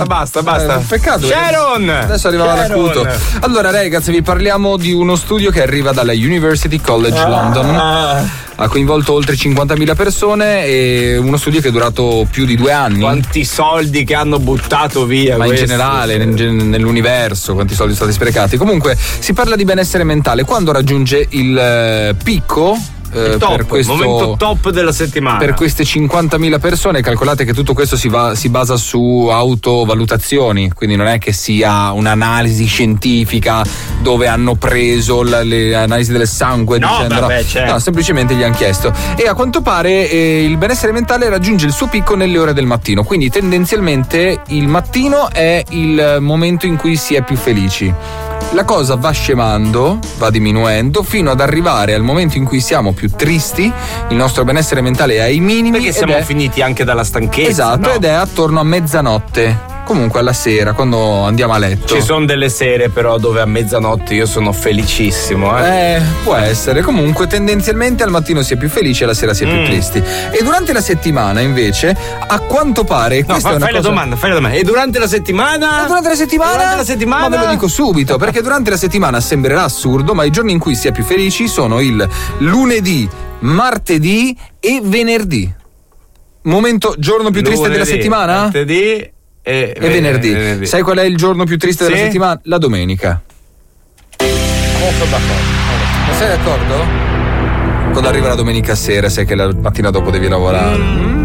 Basta. Peccato. Sharon! Adesso arrivava l'acuto. Allora, ragazzi, vi parliamo di uno studio che arriva dalla University College London. Ha coinvolto oltre 50.000 persone e uno studio che è durato più di 2 anni. Quanti soldi che hanno buttato via. Ma questi, in generale, nell'universo, quanti soldi sono stati sprecati. Comunque, si parla di benessere mentale quando raggiunge il picco. Per questo momento top della settimana. Per queste 50.000 persone, calcolate che tutto questo si basa su autovalutazioni, quindi non è che sia un'analisi scientifica dove hanno preso le analisi del sangue, certo. No, semplicemente gli hanno chiesto. E a quanto pare il benessere mentale raggiunge il suo picco nelle ore del mattino, quindi tendenzialmente il mattino è il momento in cui si è più felici. La cosa va scemando, va diminuendo, fino ad arrivare al momento in cui siamo più tristi, il nostro benessere mentale è ai minimi. Perché siamo finiti anche dalla stanchezza. Esatto, no? Ed è attorno a mezzanotte. Comunque alla sera, quando andiamo a letto. Ci sono delle sere però dove a mezzanotte io sono felicissimo. Può essere. Comunque tendenzialmente al mattino si è più felici e alla sera si è più tristi. E durante la settimana invece, a quanto pare fai la domanda. E durante la settimana? Durante la settimana? Ma ve lo dico subito, perché durante la settimana sembrerà assurdo, ma i giorni in cui si è più felici sono il lunedì, martedì e venerdì. Giorno più triste della settimana? Martedì e venerdì. Sai qual è il giorno più triste della settimana? La domenica. Sono d'accordo. Ma sei d'accordo? Quando arriva la domenica sera sai che la mattina dopo devi lavorare.